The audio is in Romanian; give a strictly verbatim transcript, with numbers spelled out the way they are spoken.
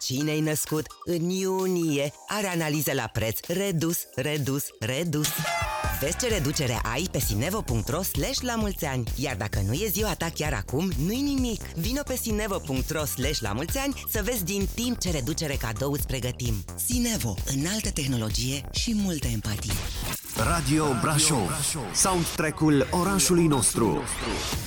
cine-i născut în iunie are analize la preț redus, redus, redus. Vezi ce reducere ai pe sinevo punct ro slash la mulți ani. Iar dacă nu e ziua ta chiar acum, nu-i nimic. Vino pe sinevo punct ro slash la mulți ani să vezi din timp ce reducere cadou îți pregătim. Sinevo, înaltă tehnologie și multă empatie. Radio Brașov, soundtrack-ul orașului nostru.